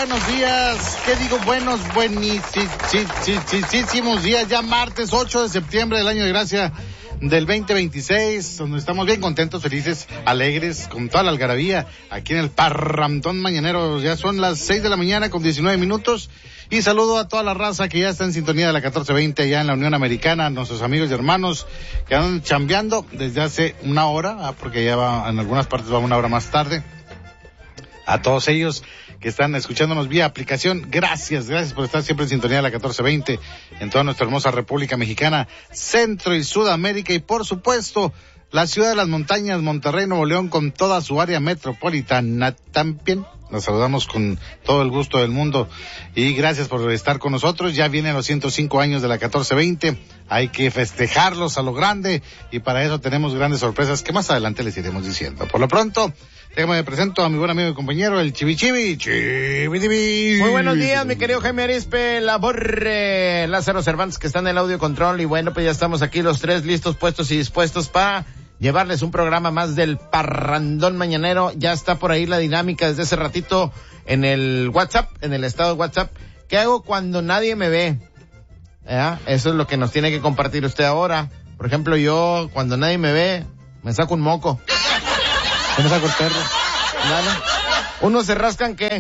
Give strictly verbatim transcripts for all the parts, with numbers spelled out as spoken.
buenos días. ¿Qué digo? Buenos, buenísimos días. Ya martes ocho de septiembre del año de gracia del veinte veintiséis, donde estamos bien contentos, felices, alegres, con toda la algarabía, aquí en el Parrandón Mañanero. Ya son las seis de la mañana con diecinueve minutos. Y saludo a toda la raza que ya está en sintonía de la catorce veinte allá en la Unión Americana, nuestros amigos y hermanos que andan chambeando desde hace una hora, porque ya va, en algunas partes va una hora más tarde. A todos ellos que están escuchándonos vía aplicación, gracias, gracias por estar siempre en sintonía de la catorce veinte en toda nuestra hermosa República Mexicana, Centro y Sudamérica y por supuesto la ciudad de las montañas, Monterrey, Nuevo León, con toda su área metropolitana también. Nos saludamos con todo el gusto del mundo y gracias por estar con nosotros. Ya vienen los ciento cinco años de la catorce veinte, hay que festejarlos a lo grande y para eso tenemos grandes sorpresas que más adelante les iremos diciendo. Por lo pronto, déjame presento a mi buen amigo y compañero, el Chivi Chivi, Chivi Chivi. Muy buenos días, mi querido Jaime Arispe, la Borre, Lázaro Cervantes, que está en el audio control, y bueno, pues ya estamos aquí los tres listos, puestos y dispuestos para llevarles un programa más del Parrandón Mañanero. Ya está por ahí la dinámica desde ese ratito en el WhatsApp, en el estado de WhatsApp. ¿Qué hago cuando nadie me ve? ¿Eh? Eso es lo que nos tiene que compartir usted ahora. Por ejemplo, yo, cuando nadie me ve, me saco un moco. ¿Qué me saco el perro? Nada. ¿Unos se rascan qué?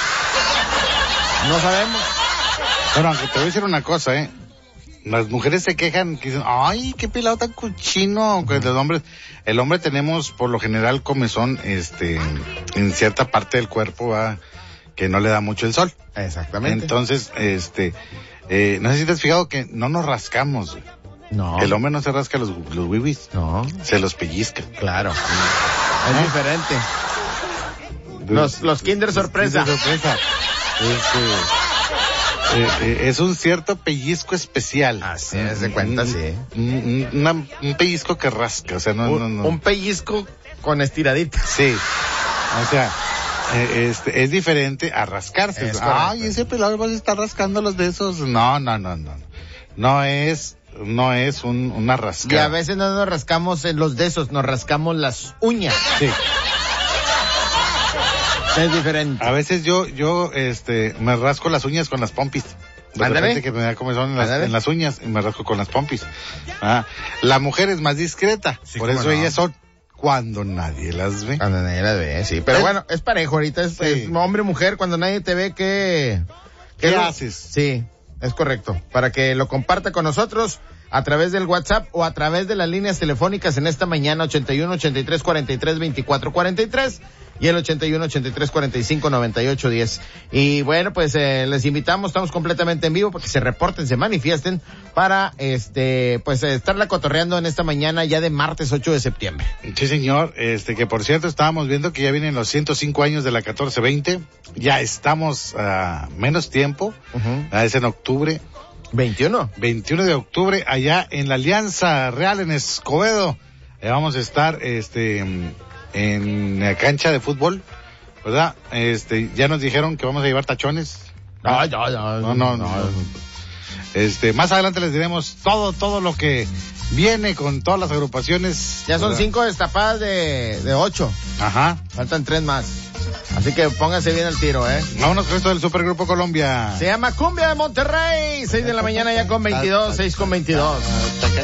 No sabemos. Bueno, aunque te voy a decir una cosa, ¿eh? Las mujeres se quejan, que dicen, ay, qué pelado tan cochino. Que los hombres, el hombre tenemos por lo general comezón, este, en cierta parte del cuerpo, ¿va? Que no le da mucho el sol. Exactamente. Entonces, este, eh, no sé si te has fijado que no nos rascamos. No. El hombre no se rasca los, los wiwis. No. Se los pellizca. Claro. Es ¿Eh? diferente. Los, los Kinder Sorpresa. Kinder Sorpresa. Este, Eh, eh, es un cierto pellizco especial. Así es, de cuenta, sí. Un, una, un pellizco que rasca, o sea, no, un, no, no. Un pellizco con estiradita. Sí. O sea, eh, este, es diferente a rascarse. Es Ay, ese pelado vas a estar rascando los besos. No, no, no, no. No es, no es un, una rascada. Y a veces no nos rascamos en los besos, nos rascamos las uñas. Sí. Es diferente. A veces yo, yo, este, me rasco las uñas con las pompis. De repente que me da comezón en las, en las uñas y me rasco con las pompis. Ah, la mujer es más discreta, sí, por eso no. Ellas son cuando nadie las ve. Cuando nadie las ve, sí. Pero ¿Es? bueno, es parejo ahorita, es, sí. es hombre, mujer, cuando nadie te ve, ¿qué, qué, ¿Qué haces? Sí, es correcto. Para que lo comparta con nosotros a través del WhatsApp o a través de las líneas telefónicas en esta mañana, ochenta y uno, ochenta y tres, cuarenta y tres, veinticuatro, cuarenta y tres y el ochenta y uno, ochenta y tres, cuarenta y cinco, noventa y ocho, diez. Y bueno, pues eh, les invitamos, estamos completamente en vivo para que se reporten, se manifiesten para este pues eh, estarla cotorreando en esta mañana ya de martes ocho de septiembre. Sí, señor, este que por cierto estábamos viendo que ya vienen los ciento cinco años de la catorce veinte, ya estamos a uh, menos tiempo, uh-huh. Es en octubre. veintiuno. veintiuno de octubre, allá en la Alianza Real en Escobedo. Allá vamos a estar, este, en la cancha de fútbol, ¿verdad? Este, ya nos dijeron que vamos a llevar tachones. No, no, no. No, no, no. Este, más adelante les diremos todo, todo lo que viene con todas las agrupaciones. Ya son ¿verdad? Cinco destapadas de, de ocho. Ajá. Faltan tres más. Así que póngase bien el tiro, ¿eh? Vámonos con esto del Supergrupo Colombia. Se llama Cumbia de Monterrey. seis de la mañana ya con veintidós, seis con veintidós.